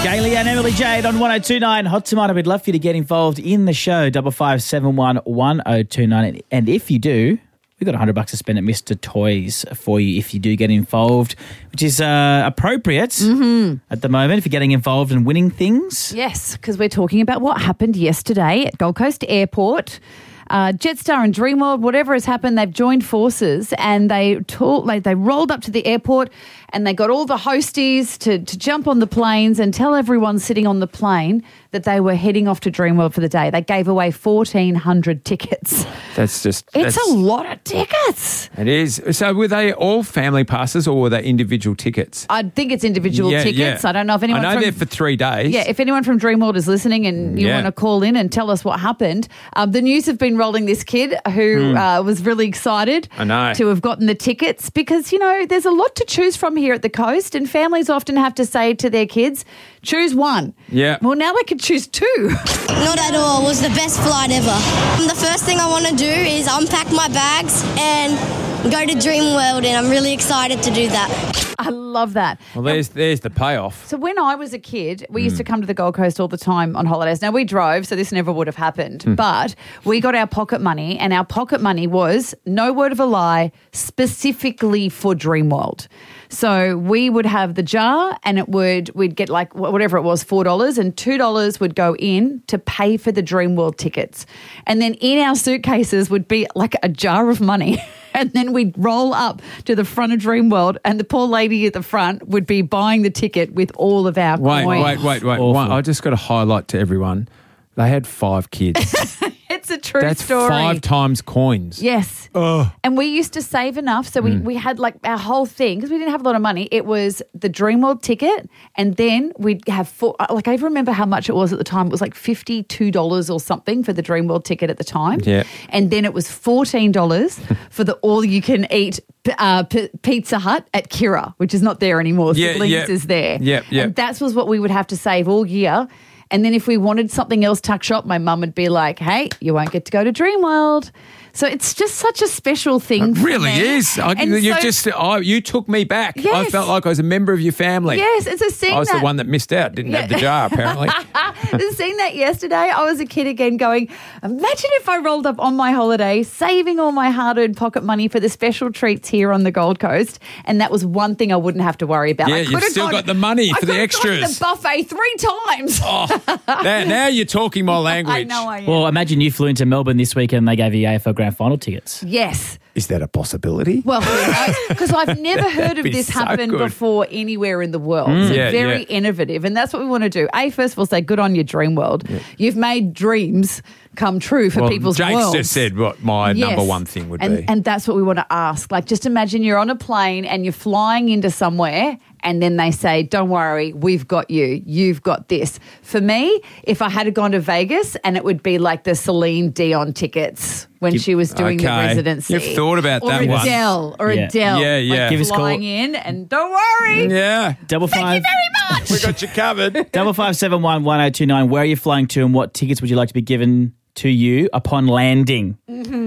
Gailey and Emily Jade on 1029 Hot Tomato. We'd love for you to get involved in the show, 5571 1029. And if you do, we've got $100 to spend at Mr. Toys for you if you do get involved, which is appropriate at the moment if you're getting involved and winning things. Yes, because we're talking about what happened yesterday at Gold Coast Airport. Jetstar and Dreamworld, whatever has happened, they've joined forces and they rolled up to the airport and they got all the hosties to jump on the planes and tell everyone sitting on the plane that they were heading off to Dreamworld for the day. They gave away 1,400 tickets. It's a lot of tickets. It is. So were they all family passes or were they individual tickets? I think it's individual tickets. I don't know if anyone they're for 3 days. Yeah, if anyone from Dreamworld is listening and you want to call in and tell us what happened. The news have been rolling this kid who was really excited to have gotten the tickets because, you know, there's a lot to choose from here at the coast and families often have to say to their kids, choose one. Yeah. Well, now they can choose two. Not at all. It was the best flight ever. The first thing I want to do is unpack my bags and go to Dreamworld, and I'm really excited to do that. I love that. Well, there's the payoff. So when I was a kid, we used to come to the Gold Coast all the time on holidays. Now, we drove, so this never would have happened. But we got our pocket money, and our pocket money was, no word of a lie, specifically for Dreamworld. So we would have the jar and we'd get like whatever it was, $4, and $2 would go in to pay for the Dreamworld tickets. And then in our suitcases would be like a jar of money. And then we'd roll up to the front of Dreamworld and the poor lady at the front would be buying the ticket with all of our coins. Wait. I just got to highlight to everyone, they had 5 kids. It's a true That's story. 5 times coins. Yes. And we used to save enough. So we had like our whole thing, because we didn't have a lot of money. It was the Dreamworld ticket and then we'd have I remember how much it was at the time. It was like $52 or something for the Dreamworld ticket at the time. Yeah. And then it was $14 for the all-you-can-eat Pizza Hut at Kira, which is not there anymore. Siblings is there. Yeah. And that was what we would have to save all year. And then if we wanted something else tuck shop, my mum would be like, hey, you won't get to go to Dreamworld. So it's just such a special thing for really me. Is. You took me back. Yes. I felt like I was a member of your family. Yes, and so seeing I was the one that missed out, didn't have the jar apparently. Seeing that yesterday, I was a kid again going, imagine if I rolled up on my holiday, saving all my hard-earned pocket money for the special treats here on the Gold Coast, and that was one thing I wouldn't have to worry about. Yeah, you've still got the money for the extras. I could have gone to the buffet 3 times. Now you're talking my language. I know I am. Well, imagine you flew into Melbourne this weekend and they gave you AFL Grand Final tickets. Yes. Is that a possibility? Well, who knows? Because I've never heard of this happen before anywhere in the world. So very innovative. And that's what we want to do. First of all, say good on you, Dreamworld. Yeah. You've made dreams come true for people's Jake's worlds. just said what my number one thing would be. And that's what we want to ask. Like, just imagine you're on a plane and you're flying into somewhere and then they say, don't worry, we've got you. You've got this. For me, if I had gone to Vegas and it would be like the Celine Dion tickets when she was doing the residency. You've thought about that one. Adele. Yeah. Like flying in and don't worry. Yeah. Thank you very much. We got you covered. 5571 1029. Where are you flying to and what tickets would you like to be given to you upon landing?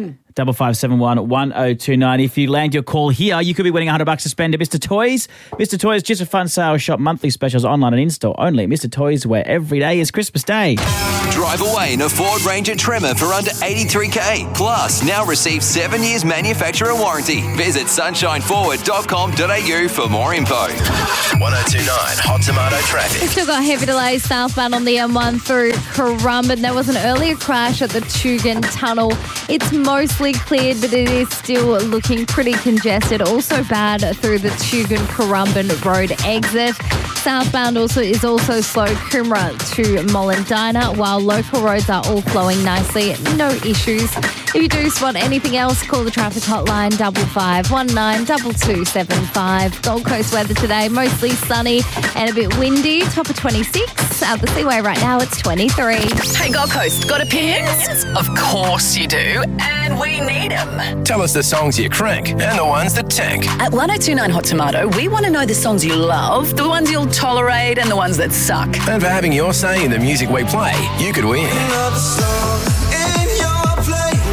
5571 1029. If you land your call here, you could be winning $100 to spend at Mr. Toys. Mr. Toys, just a fun sales shop, monthly specials online and in-store only. Mr. Toys, where every day is Christmas Day. Drive away in a Ford Ranger Tremor for under $83,000. Plus, now receive 7 years manufacturer warranty. Visit sunshineforward.com.au for more info. 1029 Hot Tomato traffic. We've still got heavy delays southbound on the M1 through Currumbin. There was an earlier crash at the Tugun Tunnel. It's mostly cleared, but it is still looking pretty congested. Also bad through the Tugun Currumbin Road exit. Southbound is also slow Coomera to Mollendina, while local roads are all flowing nicely. No issues. If you do spot anything else, call the traffic hotline 5519 2275. Gold Coast weather today, mostly sunny and a bit windy. Top of 26. Out the Seaway right now, it's 23. Hey, Gold Coast, got opinions? Of course you do, and we need them. Tell us the songs you crank and the ones that tank. At 1029 Hot Tomato, we want to know the songs you love, the ones you'll tolerate, and the ones that suck. And for having your say in the music we play, you could win. We've got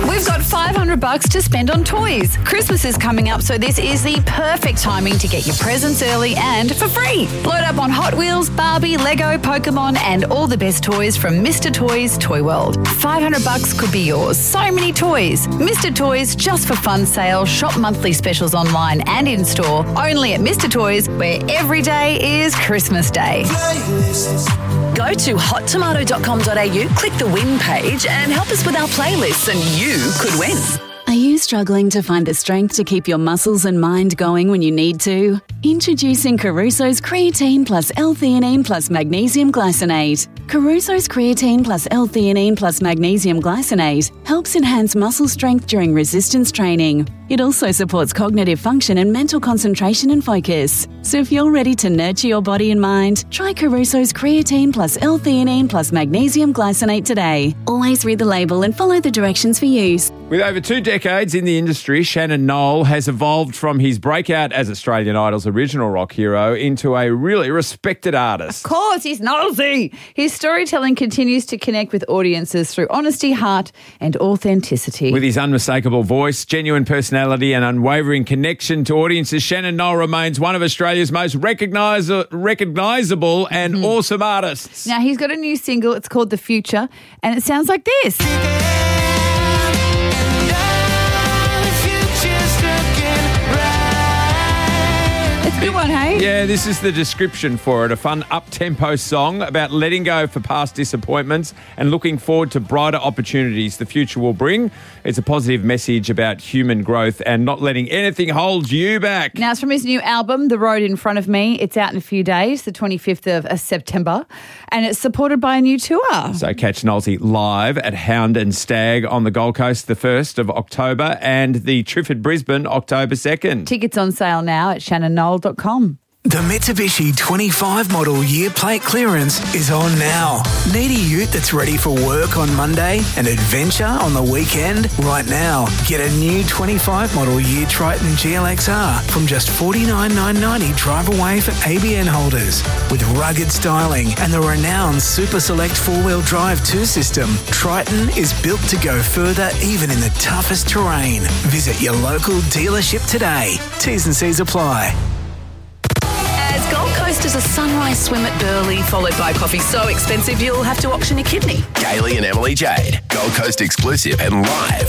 $500 to spend on toys. Christmas is coming up, so this is the perfect timing to get your presents early and for free. Load up on Hot Wheels, Barbie, Lego, Pokemon, and all the best toys from Mr. Toys Toy World. $500 could be yours. So many toys. Mr. Toys Just for Fun sale. Shop monthly specials online and in store. Only at Mr. Toys, where every day is Christmas Day. Go to hottomato.com.au, click the win page, and help us with our playlists, and you could win. Are you struggling to find the strength to keep your muscles and mind going when you need to? Introducing Caruso's Creatine Plus L-Theanine Plus Magnesium Glycinate. Caruso's Creatine Plus L-Theanine Plus Magnesium Glycinate helps enhance muscle strength during resistance training. It also supports cognitive function and mental concentration and focus. So if you're ready to nurture your body and mind, try Caruso's Creatine Plus L-Theanine Plus Magnesium Glycinate today. Always read the label and follow the directions for use. With over 2 decades in the industry, Shannon Noll has evolved from his breakout as Australian Idol's original rock hero into a really respected artist. Of course, he's nosy. His storytelling continues to connect with audiences through honesty, heart, and authenticity. With his unmistakable voice, genuine personality, and unwavering connection to audiences, Shannon Noll remains one of Australia's most recognisable and awesome artists. Now, he's got a new single. It's called The Future, and it sounds like this. It's a good one, hey? Yeah, this is the description for it. A fun up-tempo song about letting go for past disappointments and looking forward to brighter opportunities the future will bring. It's a positive message about human growth and not letting anything hold you back. Now, it's from his new album, The Road in Front of Me. It's out in a few days, the 25th of September, and it's supported by a new tour. So catch Nolty live at Hound and Stag on the Gold Coast the 1st of October and the Triffid Brisbane October 2nd. Tickets on sale now at shannonnoll.com. The Mitsubishi 25 model year plate clearance is on now. Need a ute that's ready for work on Monday and adventure on the weekend? Right now, get a new 25 model year Triton GLXR from just $49,990 drive away for ABN holders. With rugged styling and the renowned Super Select 4-wheel drive 2 system, Triton is built to go further even in the toughest terrain. Visit your local dealership today. T's and C's apply. As Gold Coast is a sunrise swim at Burleigh, followed by coffee so expensive you'll have to auction your kidney. Kaylee and Emily Jade, Gold Coast exclusive and live